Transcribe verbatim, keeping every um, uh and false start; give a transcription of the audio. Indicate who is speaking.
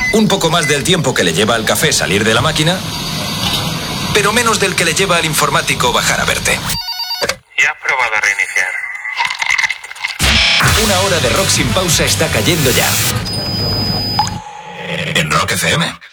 Speaker 1: Un poco más del tiempo que le lleva al café salir de la máquina, pero menos del que le lleva al informático bajar a verte.
Speaker 2: ¿Ya has probado a reiniciar?
Speaker 1: Una hora de rock sin pausa está cayendo ya. En Rock F M.